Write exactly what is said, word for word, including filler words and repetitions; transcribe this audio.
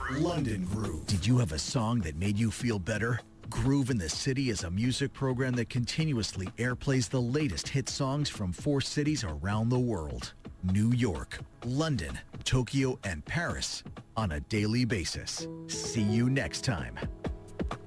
London Groove. Did you have a song that made you feel better? Groove in the City is a music program that continuously airplays the latest hit songs from four cities around the world. New York, London, Tokyo, and Paris on a daily basis. See you next time.